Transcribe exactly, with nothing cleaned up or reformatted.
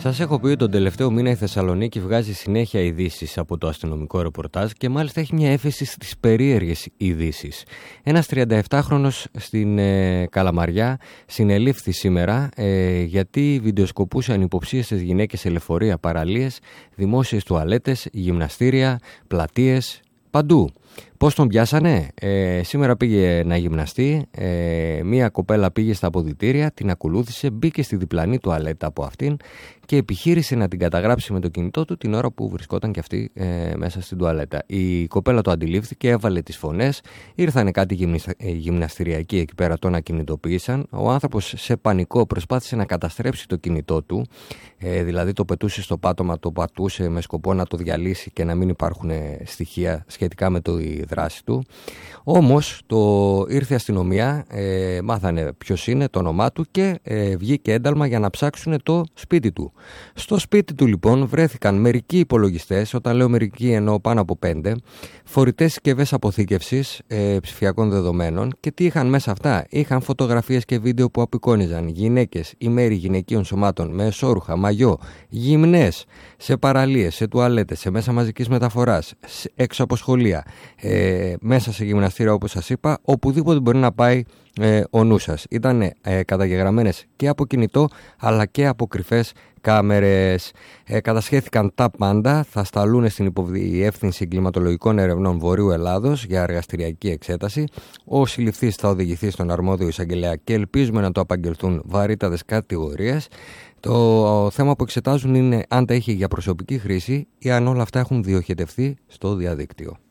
Σας έχω πει ότι τον τελευταίο μήνα η Θεσσαλονίκη βγάζει συνέχεια ειδήσεις από το αστυνομικό ρεπορτάζ και μάλιστα έχει μια έφεση στις περίεργες ειδήσεις. Ένας τριανταεπτάχρονος στην ε, Καλαμαριά συνελήφθη σήμερα ε, γιατί βιντεοσκοπούσε ανυποψίαστες γυναίκες σε λεωφορεία, παραλίες, δημόσιες τουαλέτες, γυμναστήρια, πλατείες, παντού. Πώς τον πιάσανε? Ε, σήμερα πήγε να γυμναστεί, ε, μία κοπέλα πήγε στα αποδυτήρια, την ακολούθησε, μπήκε στη διπλανή τουαλέτα από αυτήν και επιχείρησε να την καταγράψει με το κινητό του την ώρα που βρισκόταν και αυτή ε, μέσα στην τουαλέτα. Η κοπέλα το αντιλήφθηκε, έβαλε τις φωνές, ήρθανε κάτι γυμνιστα... ε, γυμναστηριακοί εκεί πέρα, τον ακινητοποίησαν. Ο άνθρωπος σε πανικό προσπάθησε να καταστρέψει το κινητό του, ε, δηλαδή το πετούσε στο πάτωμα, το πατούσε με σκοπό να το διαλύσει και να μην υπάρχουν στοιχεία σχετικά με το η δράση του. Όμως το ήρθε η αστυνομία, ε, μάθανε ποιος είναι, το όνομά του και ε, βγήκε ένταλμα για να ψάξουν το σπίτι του. Στο σπίτι του λοιπόν βρέθηκαν μερικοί υπολογιστές, όταν λέω μερικοί εννοώ πάνω από πέντε, φορητές συσκευές αποθήκευσης ε, ψηφιακών δεδομένων. Και τι είχαν μέσα αυτά? Είχαν φωτογραφίες και βίντεο που απεικόνιζαν γυναίκες ή μέρη γυναικείων σωμάτων με εσώρουχα, μαγιό, γυμνές, σε παραλίες, σε τουαλέτες, σε μέσα μαζικής μεταφοράς, έξω από σχολεία, ε, μέσα σε γυμναστήρια όπως σας είπα, οπουδήποτε μπορεί να πάει ε, ο νου σας. Ήταν ε, καταγεγραμμένες και από κινητό αλλά και από κρυφές κάμερες. Ε, κατασχέθηκαν τα πάντα, θα σταλούν στην Υποδιεύθυνση Εγκληματολογικών Ερευνών Βορείου Ελλάδος για εργαστηριακή εξέταση. Ο συλληφθής θα οδηγηθεί στον αρμόδιο εισαγγελέα και ελπίζουμε να το απαγγελθούν βαρύτατες κατηγορίες. Το θέμα που εξετάζουν είναι αν τα είχε για προσωπική χρήση ή αν όλα αυτά έχουν διοχετευθεί στο διαδίκτυο.